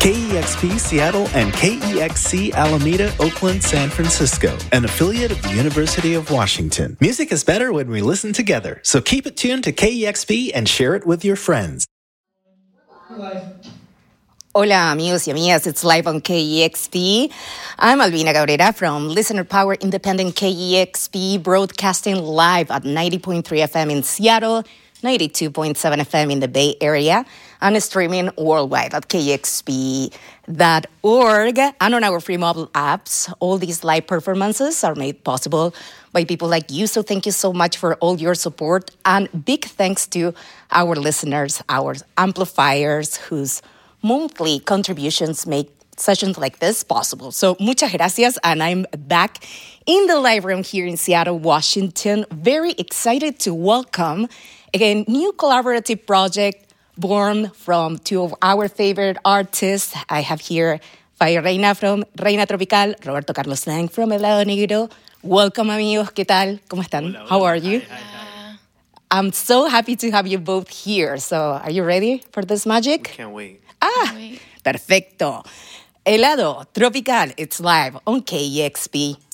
KEXP Seattle and KEXC Alameda, Oakland, San Francisco, an affiliate of the University of Washington. Music is better when we listen together, so keep it tuned to KEXP and share it with your friends. Hola amigos y amigas, it's live on KEXP. I'm Albina Cabrera from Listener Power Independent KEXP, broadcasting live at 90.3 FM in Seattle, 92.7 FM in the Bay Area, and streaming worldwide at kexp.org and on our free mobile apps. All these live performances are made possible by people like you, so thank you so much for all your support, and big thanks to our listeners, our amplifiers, whose monthly contributions make sessions like this possible. So muchas gracias, and I'm back in the live room here in Seattle, Washington. Very excited to welcome a new collaborative project born from two of our favorite artists. I have here Fire Reina from Reina Tropical, Roberto Carlos Lang from El Lado Negro. Welcome, amigos. ¿Qué tal? ¿Cómo están? Hola, hola. How are you? Hi. I'm so happy to have you both here. So are you ready for this magic? Can't wait. Perfecto. Helado Tropical, it's live on KEXP.